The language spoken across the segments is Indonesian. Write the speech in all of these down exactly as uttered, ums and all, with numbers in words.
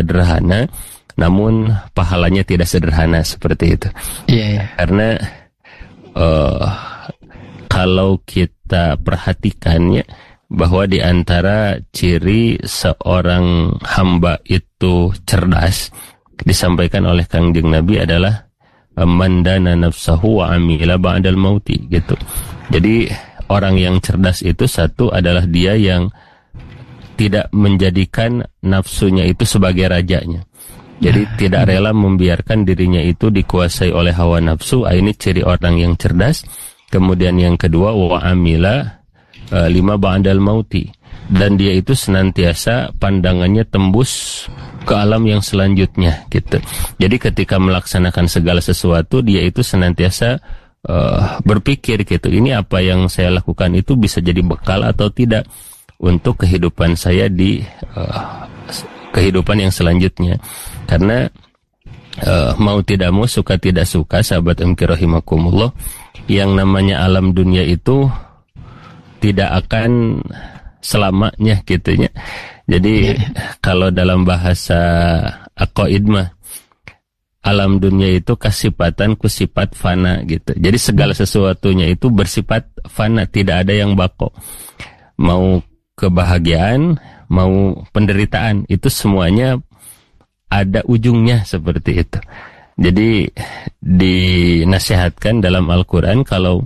sederhana, namun pahalanya tidak sederhana seperti itu. Iya, iya. Karena uh, kalau kita perhatikannya, bahwa di antara ciri seorang hamba itu cerdas, disampaikan oleh Kangjeng Nabi adalah mandana nafsahu wa amila ba'dal mauti gitu. Jadi orang yang cerdas itu satu adalah dia yang tidak menjadikan nafsunya itu sebagai rajanya. Jadi nah, tidak rela membiarkan dirinya itu dikuasai oleh hawa nafsu. Ini ciri orang yang cerdas. Kemudian yang kedua, wa amila uh, lima ba'dal mauti. Dan dia itu senantiasa pandangannya tembus ke alam yang selanjutnya gitu. Jadi ketika melaksanakan segala sesuatu, dia itu senantiasa uh, berpikir gitu, ini apa yang saya lakukan itu bisa jadi bekal atau tidak untuk kehidupan saya di uh, kehidupan yang selanjutnya. Karena uh, mau tidak mau, suka tidak suka, sahabat M K rahimakumullah, yang namanya alam dunia itu tidak akan selamanya gitunya. Jadi yeah. kalau dalam bahasa aqaid mah, alam dunia itu kasifatan kusifat fana gitu. Jadi segala sesuatunya itu bersifat fana, tidak ada yang bako. Mau kebahagiaan, mau penderitaan, itu semuanya ada ujungnya seperti itu. Jadi dinasihatkan dalam Al-Quran, kalau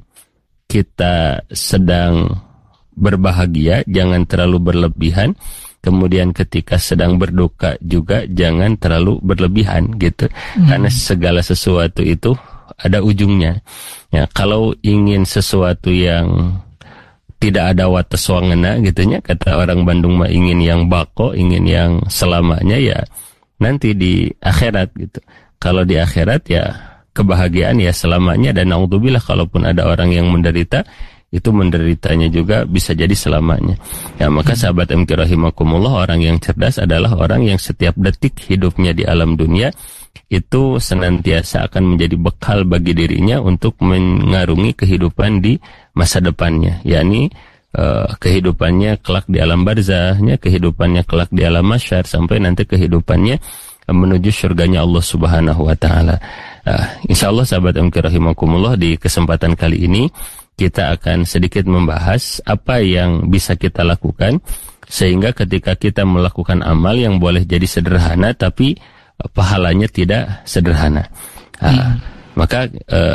kita sedang berbahagia jangan terlalu berlebihan, kemudian ketika sedang berduka juga jangan terlalu berlebihan gitu. Hmm. Karena segala sesuatu itu ada ujungnya. Ya, kalau ingin sesuatu yang tidak ada wates wangena gitunya, kata orang Bandung mah, ingin yang bako, ingin yang selamanya, ya nanti di akhirat gitu. Kalau di akhirat ya kebahagiaan ya selamanya, dan naudzubillah kalaupun ada orang yang menderita, itu menderitanya juga bisa jadi selamanya. Ya, maka sahabat M K rahimakumullah, orang yang cerdas adalah orang yang setiap detik hidupnya di alam dunia itu senantiasa akan menjadi bekal bagi dirinya untuk mengarungi kehidupan di masa depannya, yakni uh, kehidupannya kelak di alam barzahnya, kehidupannya kelak di alam mahsyar, sampai nanti kehidupannya uh, menuju surganya Allah Subhanahu wa taala. Uh, insyaallah sahabat M K rahimakumullah, di kesempatan kali ini kita akan sedikit membahas apa yang bisa kita lakukan sehingga ketika kita melakukan amal yang boleh jadi sederhana tapi pahalanya tidak sederhana. Hmm. Uh, maka uh,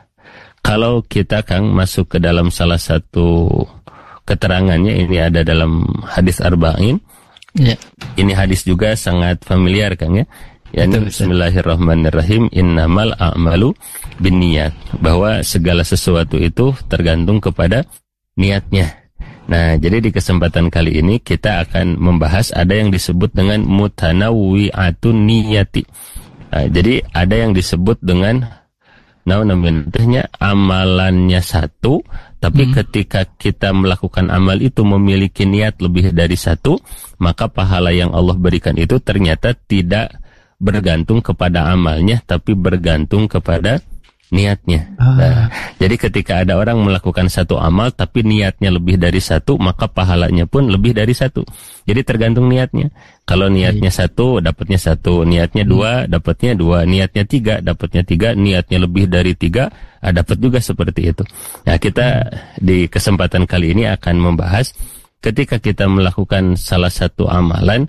kalau kita Kang masuk ke dalam salah satu keterangannya, ini ada dalam hadis Arba'in. Yeah. Ini hadis juga sangat familiar Kang ya. Yani bismillahirrahmanirrahim, innamal a'malu binniyat, bahwa segala sesuatu itu tergantung kepada niatnya. Nah, jadi di kesempatan kali ini kita akan membahas ada yang disebut dengan mutanawwi'atun niyati. Nah, jadi ada yang disebut dengan nah namanya amalannya satu, tapi hmm. ketika kita melakukan amal itu memiliki niat lebih dari satu, maka pahala yang Allah berikan itu ternyata tidak bergantung kepada amalnya, tapi bergantung kepada niatnya. Ah. Nah, jadi ketika ada orang melakukan satu amal tapi niatnya lebih dari satu, maka pahalanya pun lebih dari satu. Jadi tergantung niatnya. Kalau niatnya hmm. satu, dapatnya satu. Niatnya hmm. dua, dapatnya dua. Niatnya tiga, dapatnya tiga. Niatnya lebih dari tiga, ah, dapat juga seperti itu. Nah, kita hmm. di kesempatan kali ini akan membahas ketika kita melakukan salah satu amalan,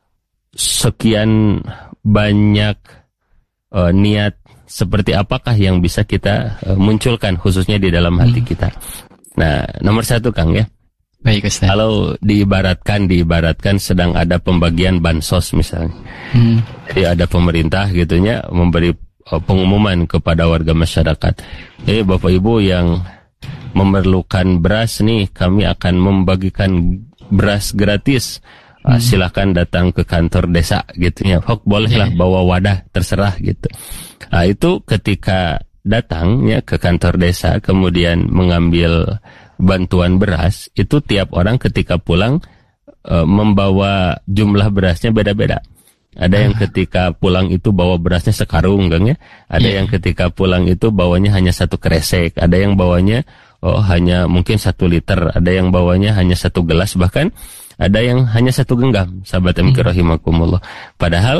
sekian banyak uh, niat seperti apakah yang bisa kita uh, munculkan khususnya di dalam hati hmm. kita. Nah, nomor satu Kang ya. Baik Ustaz. Kalau diibaratkan diibaratkan sedang ada pembagian bansos misalnya. Hmm. Jadi ada pemerintah gitunya memberi uh, pengumuman kepada warga masyarakat. Eh Bapak Ibu yang memerlukan beras nih, kami akan membagikan beras gratis. Hmm. Silakan datang ke kantor desa gitu ya. Hok bolehlah yeah. bawa wadah, terserah gitu. Nah, itu ketika datang ya ke kantor desa kemudian mengambil bantuan beras, itu tiap orang ketika pulang e, membawa jumlah berasnya beda-beda. Ada yang ketika pulang itu bawa berasnya sekarung Kang ya. Ada yeah. yang ketika pulang itu bawanya hanya satu kresek, ada yang bawanya oh hanya mungkin satu liter, ada yang bawanya hanya satu gelas, bahkan ada yang hanya satu genggam, sahabat M K rahimakumullah. Padahal